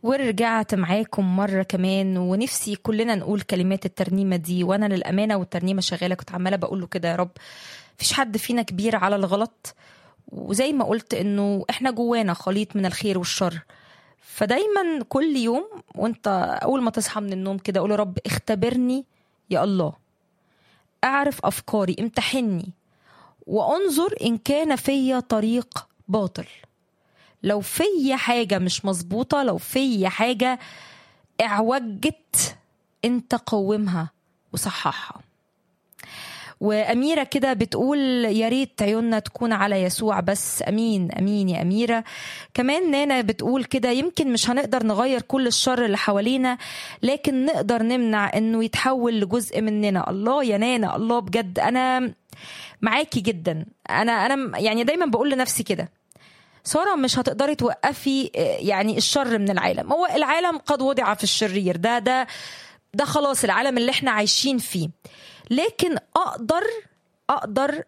ورجعت معاكم مرة كمان، ونفسي كلنا نقول كلمات الترنيمة دي. وأنا للأمانة والترنيمة شغالة كنت عمالة بقوله كده: يا رب مفيش حد فينا كبير على الغلط، وزي ما قلت إنه إحنا جوانا خليط من الخير والشر. فدايما كل يوم وانت أول ما تصحى من النوم كده قول: يا رب اختبرني يا الله، أعرف أفكاري، امتحني وأنظر إن كان فيا طريق باطل. لو في حاجة مش مظبوطة، لو في حاجة اعوجت، انت قومها وصححها. وأميرة كده بتقول: يا ريت عيوننا تكون على يسوع بس. أمين أمين يا أميرة. كمان نانا بتقول كده: يمكن مش هنقدر نغير كل الشر اللي حوالينا، لكن نقدر نمنع انه يتحول لجزء مننا. الله يا نانا، الله بجد أنا معاكي جدا. أنا يعني دايما بقول لنفسي كده: سارة مش هتقدري توقفي يعني الشر من العالم. هو العالم قد وضع في الشرير، ده خلاص العالم اللي احنا عايشين فيه. لكن اقدر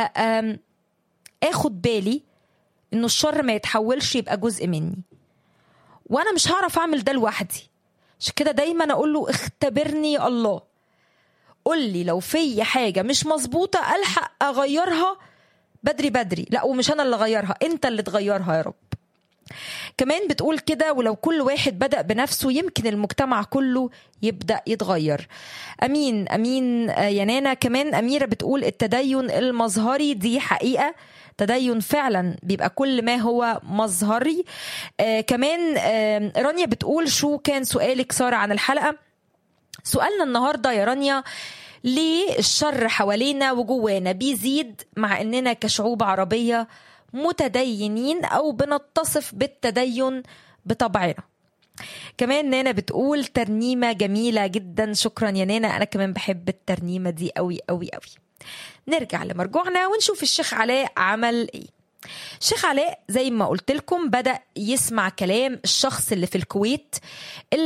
اخد بالي انه الشر ما يتحولش يبقى جزء مني، وانا مش هعرف اعمل ده لوحدي. عشان كده دايما اقول له: اختبرني يا الله، قول لي لو في حاجة مش مظبوطة الحق اغيرها بدري. لا، ومش انا اللي اغيرها، انت اللي تغيرها يا رب. كمان بتقول كده: ولو كل واحد بدأ بنفسه يمكن المجتمع كله يبدأ يتغير. أمين أمين يا نانا. كمان أميرة بتقول: التدين المظهري دي حقيقة، تدين فعلا بيبقى كل ما هو مظهري. كمان رانيا بتقول: شو كان سؤالك سارة عن الحلقة؟ سؤالنا النهاردة يا رانيا: ليه الشر حوالينا وجوانا بيزيد مع اننا كشعوب عربية متدينين او بنتصف بالتدين بطبعنا؟ كمان نانا بتقول: ترنيمة جميلة جدا. شكرا يا نانا، انا كمان بحب الترنيمة دي قوي قوي قوي. نرجع لمرجوعنا ونشوف الشيخ علاء عمل ايه. الشيخ علاء زي ما قلت لكم بدأ يسمع كلام الشخص اللي في الكويت اللي